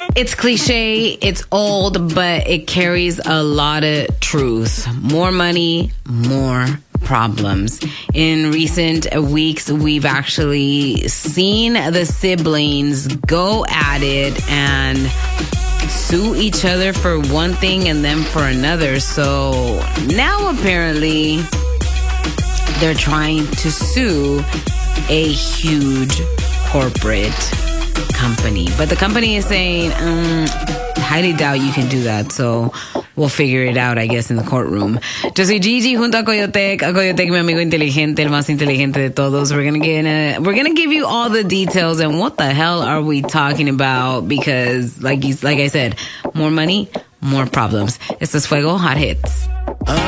It's cliche, it's old, but it carries a lot of truth. More money, more problems. In recent weeks, we've actually seen the siblings go at it and sue each other for one thing and then for another. So now apparently they're trying to sue a huge corporate company. But the company is saying, highly doubt you can do that. So we'll figure it out, I guess, in the courtroom. Yo soy Gigi junto a Coyotec. Mi amigo inteligente, el más inteligente de todos. We're gonna give you all the details and what the hell are we talking about? Because like I said, more money, more problems. Esto es Fuego Hot Hits.